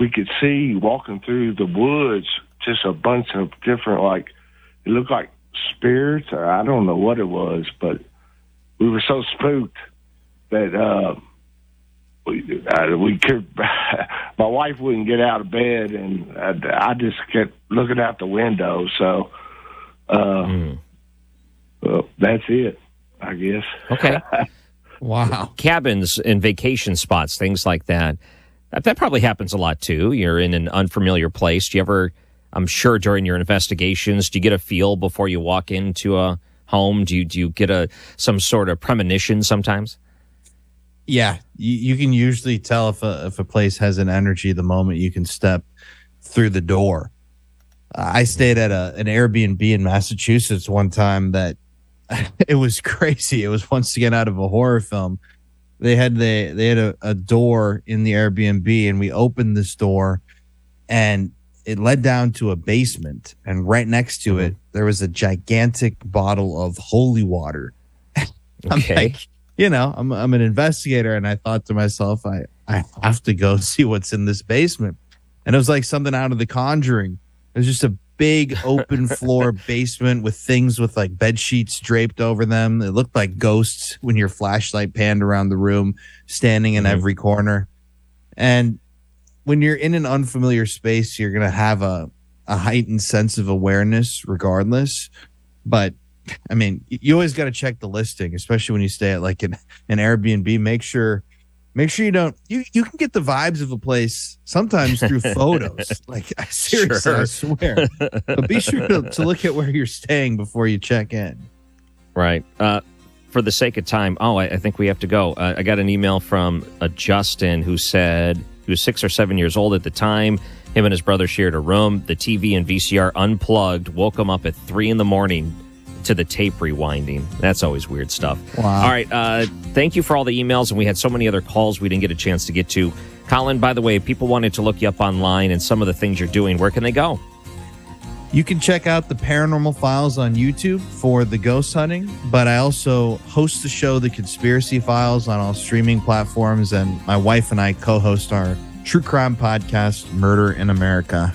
we could see walking through the woods just a bunch of different, like, it looked like spirits, or I don't know what it was, but we were so spooked that we could. My wife wouldn't get out of bed, and I just kept looking out the window. So, well, that's it, I guess. Okay. Wow. Cabins and vacation spots, things like that. That probably happens a lot too. You're in an unfamiliar place. Do you ever, I'm sure during your investigations, do you get a feel before you walk into a home? Do you get some sort of premonition sometimes? Yeah, you can usually tell if a place has an energy the moment you can step through the door. I stayed at an Airbnb in Massachusetts one time that it was crazy. It was once again out of a horror film. They had a door in the Airbnb, and we opened this door, and it led down to a basement. And right next to it, there was a gigantic bottle of holy water. Okay. Like, I'm an investigator, and I thought to myself, I have to go see what's in this basement. And it was like something out of The Conjuring. It was just a big open floor basement with things with like bed sheets draped over them. It looked like ghosts when your flashlight panned around the room, standing in every corner. And when you're in an unfamiliar space, you're going to have a heightened sense of awareness regardless. But I mean, you always got to check the listing, especially when you stay at like an Airbnb. Make sure you don't. You can get the vibes of a place sometimes through photos. Like, seriously, Sure. I swear. But be sure to look at where you're staying before you check in. Right. For the sake of time, I think we have to go. I got an email from Justin who said he was 6 or 7 years old at the time. Him and his brother shared a room. The TV and VCR unplugged, woke him up at 3 a.m. to the tape rewinding. That's always weird stuff. Wow. All right. Thank you for all the emails, and we had so many other calls we didn't get a chance to get to. Colin, by the way, people wanted to look you up online and some of the things you're doing. Where can they go? You can check out the Paranormal Files on YouTube for the ghost hunting, but I also host the show The Conspiracy Files on all streaming platforms, and my wife and I co-host our true crime podcast, Murder in America.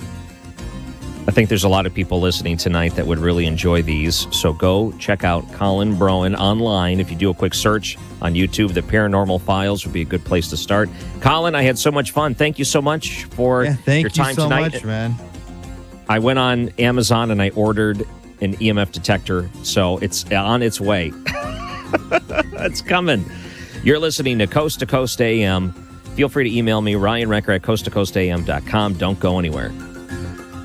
I think there's a lot of people listening tonight that would really enjoy these. So go check out Colin Broen online. If you do a quick search on YouTube, the Paranormal Files would be a good place to start. Colin, I had so much fun. Thank you so much for your time tonight. Thank you so much, man. I went on Amazon and I ordered an EMF detector, so it's on its way. It's coming. You're listening to Coast AM. Feel free to email me, Ryan Recker at coasttocoastam.com. Don't go anywhere.